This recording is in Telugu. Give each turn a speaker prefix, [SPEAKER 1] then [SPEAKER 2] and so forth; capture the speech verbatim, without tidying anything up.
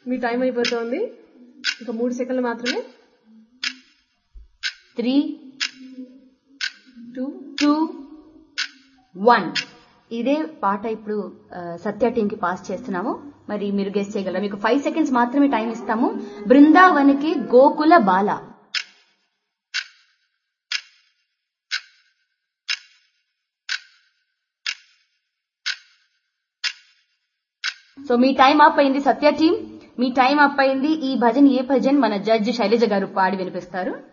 [SPEAKER 1] మీ టైం అయిపోతుంది, ఇంకా మూడు సెకండ్లు మాత్రమే.
[SPEAKER 2] Three
[SPEAKER 1] two
[SPEAKER 2] two one. ఇదే పాట ఇప్పుడు సత్య టీమ్ కి పాస్ చేస్తున్నాము. మరి మీరు గెస్ చేయగలరా? మీకు ఫైవ్ సెకండ్స్ మాత్రమే టైం ఇస్తాము. బృందావనికి గోకుల బాల. సో మీ టైం అప్ అయింది సత్య టీమ్, మీ టైం అప్ అయింది. ఈ భజన్ ఏ భజన్ మన జడ్జి శైలజ గారు పాడి వినిపిస్తారు.